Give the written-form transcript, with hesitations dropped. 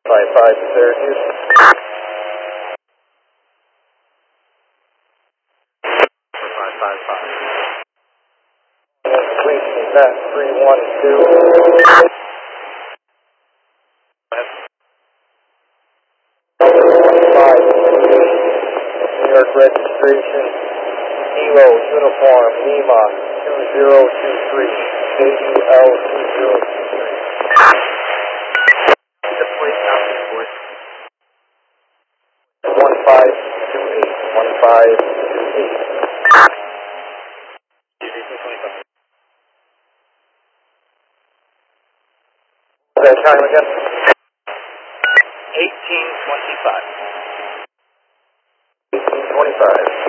55 Syracuse. 555. Complete, event 312. New York registration, Kilo Uniform Lima 2023, AEL 2023. The plate number, boys. 1528, 1528. That time again? 1825. 1825.